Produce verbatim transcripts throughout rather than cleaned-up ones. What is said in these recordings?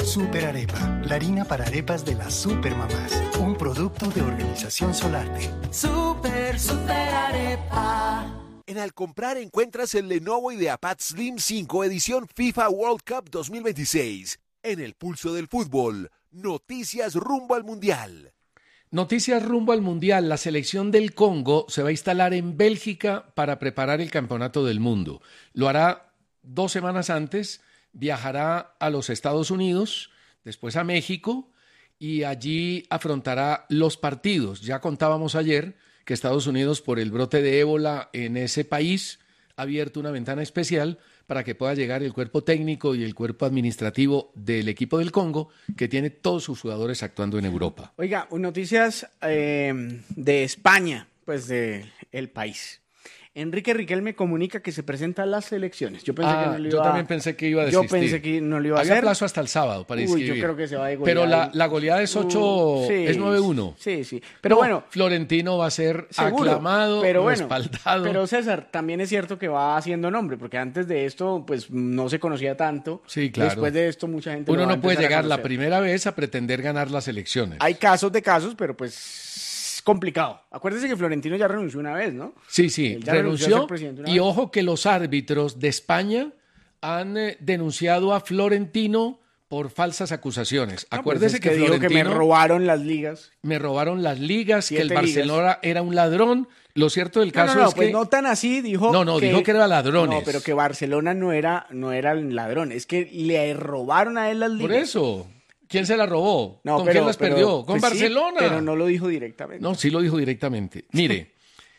Super Arepa, la harina para arepas de las supermamás. Un producto de Organización Solarte. Super, super arepa. En Al Comprar encuentras el Lenovo IdeaPad Slim cinco edición FIFA World Cup dos mil veintiséis. En el pulso del fútbol, noticias rumbo al Mundial. Noticias rumbo al Mundial. La selección del Congo se va a instalar en Bélgica para preparar el Campeonato del Mundo. Lo hará dos semanas antes, viajará a los Estados Unidos, después a México y allí afrontará los partidos. Ya contábamos ayer que Estados Unidos, por el brote de ébola en ese país, ha abierto una ventana especial para que pueda llegar el cuerpo técnico y el cuerpo administrativo del equipo del Congo, que tiene todos sus jugadores actuando en Europa. Oiga, noticias eh, de España, pues de el país. Enrique Riquelme comunica que se presenta a las elecciones. Yo pensé ah, que no lo iba yo a... también pensé que iba a Yo desistir. pensé que no lo iba a Había hacer. plazo hasta el sábado para Uy, inscribir. yo creo que se va a golear. Pero la, la goleada es ocho, Uh, sí, es nueve uno. Sí, sí. Pero no, bueno. Florentino va a ser seguro, aclamado, pero bueno, respaldado. Pero César, también es cierto que va haciendo nombre, porque antes de esto, pues no se conocía tanto. Sí, claro. Después de esto, mucha gente Uno lo va a no puede empezar a llegar la conocer. primera vez a pretender ganar las elecciones. Hay casos de casos, pero pues complicado. Acuérdese que Florentino ya renunció una vez, ¿no? Sí, sí, Él ya renunció a ser renunció. presidente una Y vez. ojo que los árbitros de España han eh, denunciado a Florentino por falsas acusaciones. No, pues Acuérdese es que, que dijo Florentino que me robaron las ligas. me robaron las ligas, Siete que el Barcelona ligas. era un ladrón. Lo cierto del No, caso no, no, es pues que no tan así, dijo No, no, que... dijo que era ladrones. No, pero que Barcelona no era, no era el ladrón, es que le robaron a él las ligas. por eso. ¿Quién se la robó? No, ¿Con pero- quién las pero- perdió? Con pues sí, Barcelona. pero no lo dijo directamente. No, sí lo dijo directamente. Mire,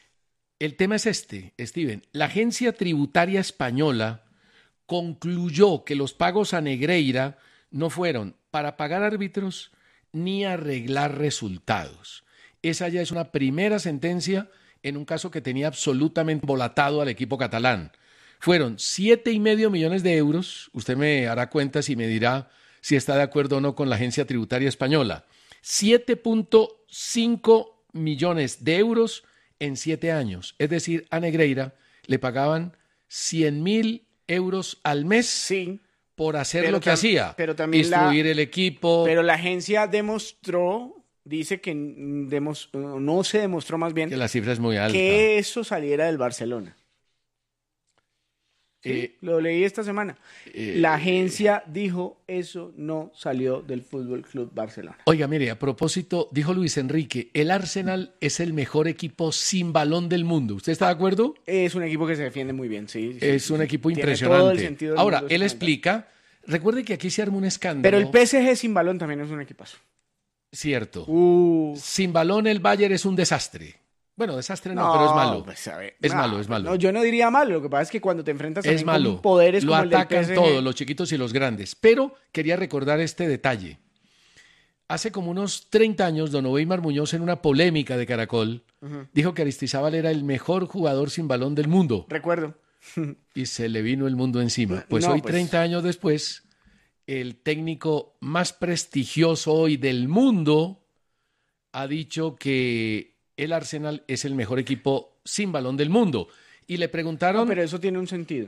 el tema es este, Steven. La Agencia Tributaria Española concluyó que los pagos a Negreira no fueron para pagar árbitros ni arreglar resultados. Esa ya es una primera sentencia en un caso que tenía absolutamente volatado al equipo catalán. Fueron siete y medio millones de euros. Usted me hará cuentas y me dirá si está de acuerdo o no con la Agencia Tributaria Española. siete punto cinco millones de euros en siete años. Es decir, a Negreira le pagaban cien mil euros al mes Sí, por hacer pero lo que tam- hacía. pero también la- Instruir el equipo. pero la agencia demostró, dice que mm, demos- no se demostró más bien que la cifra es muy alta. que eso saliera del Barcelona. Sí, Eh, lo leí esta semana. eh, La agencia dijo eso no salió del Fútbol Club Barcelona. Oiga, mire, a propósito, dijo Luis Enrique, el Arsenal es el mejor equipo sin balón del mundo. ¿Usted está de acuerdo? Es un equipo que se defiende muy bien, sí. sí, Es sí, un sí. equipo Tiene impresionante. todo el sentido del Ahora, mundo ese él comentario. explica, recuerde que aquí se arma un escándalo. Pero el P S G sin balón también es un equipazo. Cierto. Uh, Sin balón el Bayern es un desastre. Bueno, desastre no, pero es malo. pues, a ver, Es no, malo, es malo. No, yo no diría malo. Lo que pasa es que cuando te enfrentas Es también malo. con poderes Lo como el del atacan P S G, todos, los chiquitos y los grandes. Pero quería recordar este detalle. Hace como unos treinta años, don Weimar Muñoz, en una polémica de Caracol, Ujú. dijo que Aristizábal era el mejor jugador sin balón del mundo. Recuerdo. Y se le vino el mundo encima. Pues No, hoy, pues- treinta años después, el técnico más prestigioso hoy del mundo ha dicho que el Arsenal es el mejor equipo sin balón del mundo. Y le preguntaron... No, pero eso tiene un sentido.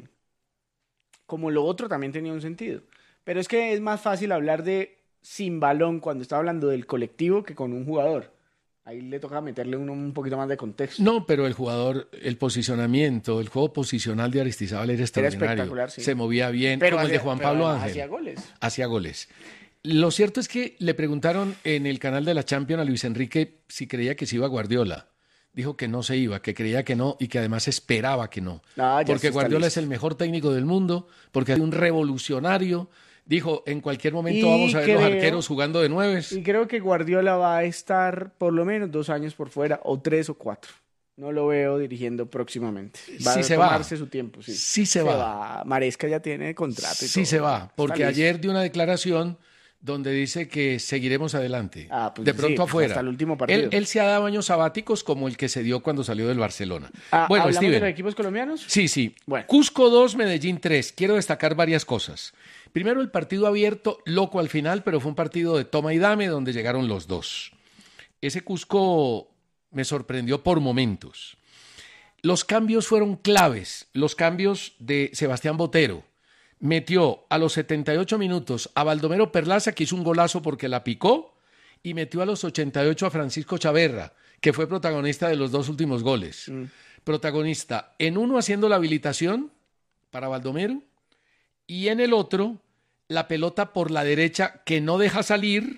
Como lo otro también tenía un sentido. Pero es que es más fácil hablar de sin balón cuando está hablando del colectivo que con un jugador. Ahí le toca meterle uno un poquito más de contexto. No, pero el jugador, el posicionamiento, el juego posicional de Aristizábal era extraordinario. espectacular, sí. Se movía bien, Pero como el de hacía- Juan pero Pablo además Ángel. hacía goles. Hacía goles. Lo cierto es que le preguntaron en el canal de la Champions a Luis Enrique si creía que se iba Guardiola. Dijo que no se iba, que creía que no y que además esperaba que no. Ah, ya porque sí está Guardiola listo. es el mejor técnico del mundo, porque es un revolucionario. Dijo, en cualquier momento Y vamos a ver los creo- arqueros jugando de nueves. Y creo que Guardiola va a estar por lo menos dos años por fuera, o tres o cuatro. No lo veo dirigiendo próximamente. Va Sí a se va. tomarse su tiempo. Sí, Sí se va. Maresca ya tiene contrato y Sí todo. se va, Está porque listo. ayer dio una declaración donde dice que seguiremos adelante. Ah, pues de sí, pronto pues afuera. hasta el último partido. Él, él se ha dado años sabáticos como el que se dio cuando salió del Barcelona. Ah, bueno, ¿hablamos Steven. de los equipos colombianos? Sí, sí. Bueno. Cusco dos, Medellín tres. Quiero destacar varias cosas. Primero, el partido abierto, loco al final, pero fue un partido de toma y dame donde llegaron los dos. Ese Cusco me sorprendió por momentos. Los cambios fueron claves. Los cambios de Sebastián Botero. metió a los setenta y ocho minutos a Baldomero Perlaza, que hizo un golazo porque la picó, y metió a los ochenta y ocho a Francisco Chaverra, que fue protagonista de los dos últimos goles. Mm. Protagonista en uno haciendo la habilitación para Baldomero y en el otro la pelota por la derecha que no deja salir,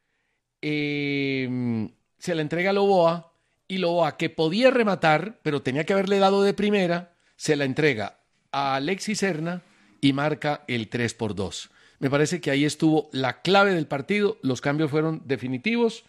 eh, se la entrega a Loboa y Loboa, que podía rematar, pero tenía que haberle dado de primera, se la entrega a Alexis Serna y marca el tres por dos. Me parece que ahí estuvo la clave del partido, los cambios fueron definitivos.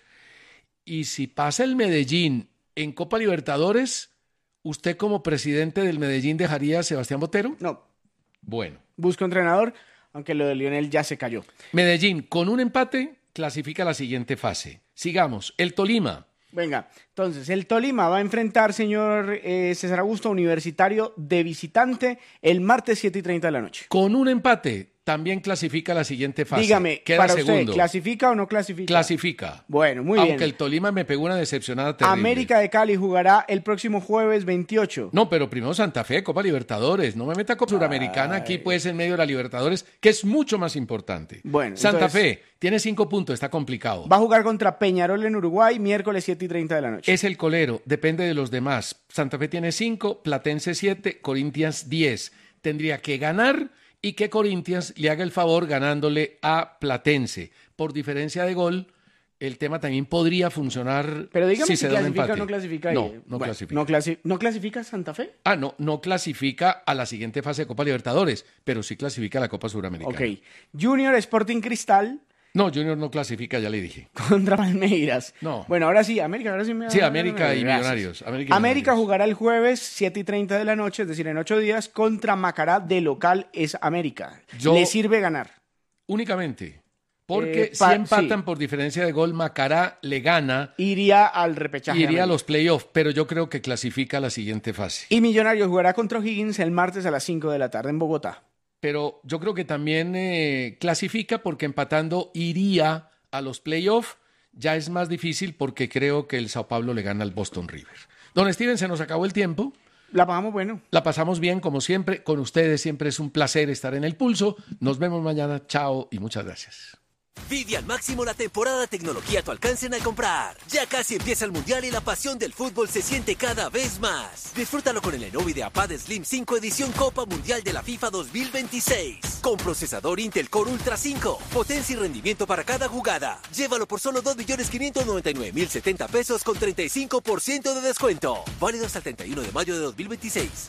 Y si pasa el Medellín en Copa Libertadores, ¿usted como presidente del Medellín dejaría a Sebastián Botero? No. Bueno. Busca entrenador, aunque lo de Lionel ya se cayó. Medellín, con un empate, clasifica a la siguiente fase. Sigamos. El Tolima. Venga, entonces, el Tolima va a enfrentar, señor eh, César Augusto, Universitario de visitante el martes siete y treinta de la noche. Con un empate, también clasifica a la siguiente fase. Dígame, Queda para segundo. usted, ¿clasifica o no clasifica? Clasifica. Bueno, muy Aunque bien. el Tolima me pegó una decepcionada terrible. América de Cali jugará el próximo jueves veintiocho. No, pero primero Santa Fe, Copa Libertadores. No me meta Copa Suramericana aquí, pues, en medio de la Libertadores, que es mucho más importante. Bueno, Santa entonces, Fe tiene cinco puntos, está complicado. Va a jugar contra Peñarol en Uruguay, miércoles siete y treinta de la noche. Es el colero, depende de los demás. Santa Fe tiene cinco, Platense siete, Corinthians diez. Tendría que ganar y que Corinthians le haga el favor ganándole a Platense. Por diferencia de gol, el tema también podría funcionar. Pero dígame si si se da un clasifica o empate. no clasifica. ahí. No, no Bueno, clasifica. No, clasi- ¿No clasifica Santa Fe? Ah, no, no clasifica a la siguiente fase de Copa Libertadores, pero sí clasifica a la Copa Suramericana. Ok. Junior Sporting Cristal No, Junior no clasifica, ya le dije. contra Palmeiras. No. Bueno, ahora sí, América, ahora sí me Sí, América y Gracias. Millonarios. América, y América Millonarios. jugará el jueves siete y treinta de la noche, es decir, en ocho días, contra Macará de local es América. Yo- Le sirve ganar. Únicamente. Porque Eh, pa- si empatan sí. por diferencia de gol, Macará le gana, Iría al repechaje. iría a América. los playoffs, pero yo creo que clasifica a la siguiente fase. Y Millonarios jugará contra O'Higgins el martes a las cinco de la tarde en Bogotá. Pero yo creo que también eh, clasifica porque empatando iría a los playoffs. Ya es más difícil porque creo que el Sao Paulo le gana al Boston River. Don Steven, se nos acabó el tiempo. La pagamos bueno. La pasamos bien, como siempre. Con ustedes siempre es un placer estar en el pulso. Nos vemos mañana. Chao y muchas gracias. Vive al máximo la temporada de tecnología a tu alcance al comprar. Ya casi empieza el Mundial y la pasión del fútbol se siente cada vez más. Disfrútalo con el Lenovo IdeaPad Slim cinco edición Copa Mundial de la FIFA dos mil veintiséis. Con procesador Intel Core Ultra cinco. Potencia y rendimiento para cada jugada. Llévalo por solo dos millones quinientos noventa y nueve mil setenta pesos con treinta y cinco por ciento de descuento. Válido hasta el treinta y uno de mayo de dos mil veintiséis.